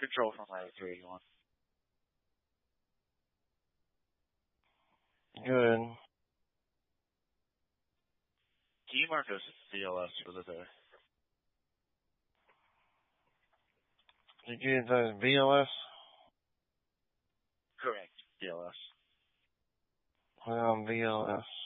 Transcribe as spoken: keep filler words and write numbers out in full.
Control from Highway three eighty-one. Good. Can you mark us V L S for the day? Did you get those V L S? Correct. V L S. Well, V L S.